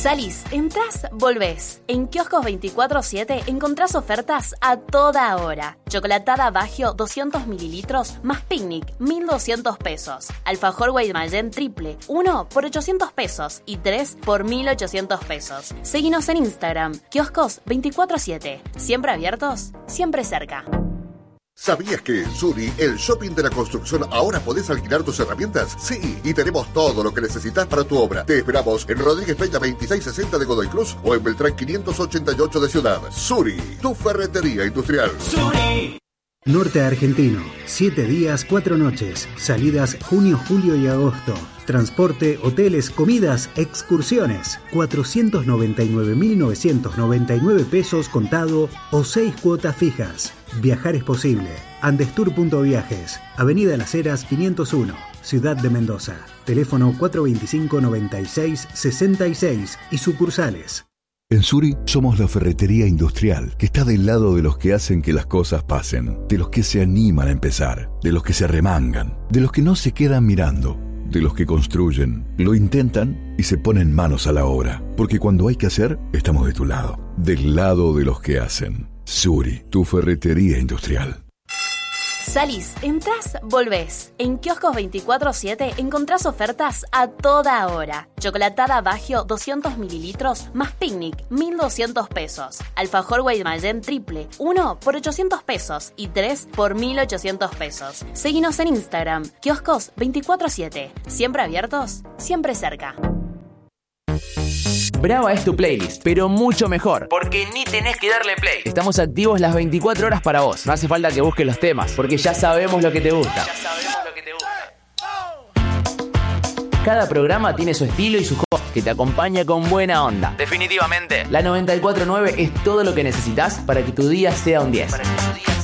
Salís, entrás, volvés. En Kioscos 24/7 encontrás ofertas a toda hora. Chocolatada Baggio 200 mililitros más picnic, 1.200 pesos. Alfajor Guaymallén triple, 1 por 800 pesos y 3 por 1.800 pesos. Seguinos en Instagram, Kioscos 24/7. Siempre abiertos, siempre cerca. ¿Sabías que en Suri, el shopping de la construcción, ahora podés alquilar tus herramientas? Sí, y tenemos todo lo que necesitas para tu obra. Te esperamos en Rodríguez Peña 2660 de Godoy Cruz o en Beltrán 588 de Ciudad. Suri, tu ferretería industrial. Suri. Norte Argentino, 7 días, 4 noches. Salidas junio, julio y agosto. Transporte, hoteles, comidas, excursiones. 499.999 pesos contado o 6 cuotas fijas. Viajar es posible. Andestour.viajes, Avenida Las Heras 501, Ciudad de Mendoza. Teléfono 425-96-66 y sucursales. En Suri somos la ferretería industrial que está del lado de los que hacen que las cosas pasen, de los que se animan a empezar, de los que se remangan, de los que no se quedan mirando, de los que construyen, lo intentan y se ponen manos a la obra. Porque cuando hay que hacer, estamos de tu lado, del lado de los que hacen. Suri, tu ferretería industrial. Salís, entrás, volvés. En Kioscos 24/7 encontrás ofertas a toda hora. Chocolatada Baggio 200 mililitros más picnic, 1.200 pesos. Alfajor Guaymallén triple, 1 por 800 pesos y 3 por 1.800 pesos. Seguinos en Instagram, Kioscos 24/7. Siempre abiertos, siempre cerca. Brava es tu playlist, pero mucho mejor, porque ni tenés que darle play. Estamos activos las 24 horas para vos. No hace falta que busques los temas, porque ya sabemos lo que te gusta. Cada programa tiene su estilo y su host que te acompaña con buena onda. Definitivamente, la 94.9 es todo lo que necesitas para que tu día sea un 10.